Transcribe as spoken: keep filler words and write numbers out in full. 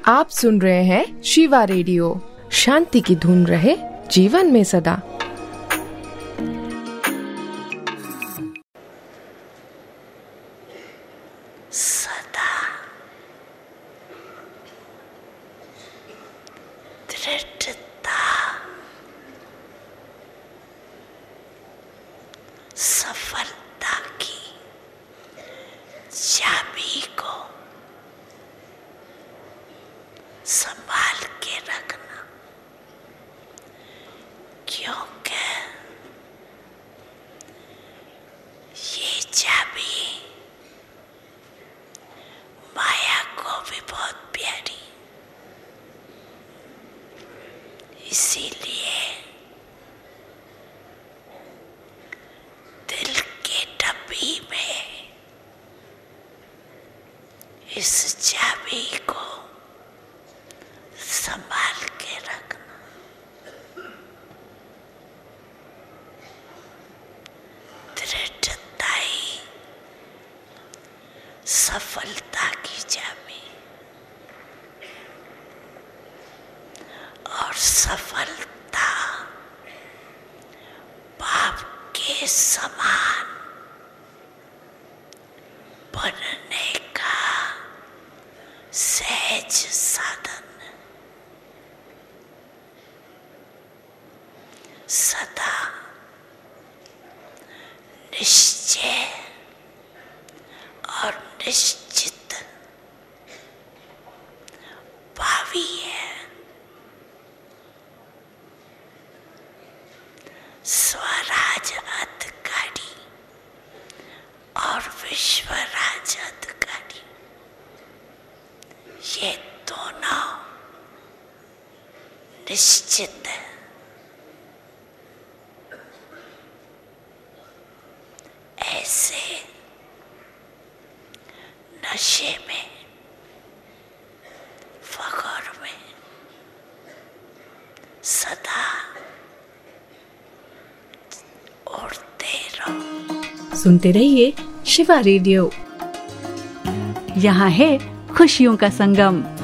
आप सुन रहे हैं शिवा रेडियो। शांति की धुन रहे जीवन में सदा। सदा दृढ़ता, सफलता की चाबी को संभाल के रखना, क्योंकि ये चाबी माया को भी बहुत प्यारी, इसीलिए दिल के डब्बी में इस चाबी को संभाल के रखना। दृढ़ता ही सफलता की चाबी, और सफलता पाप के समान बनने का सहज साधन। सदा निश्चय और निश्चित भावी है। स्वराज अधिकारी और विश्वराज अधिकारी, ये दोनों निश्चित है। ऐसे नशे में, फखर में सदा उड़ते रहो। सुनते रहिए शिवा रेडियो। यहाँ है खुशियों का संगम।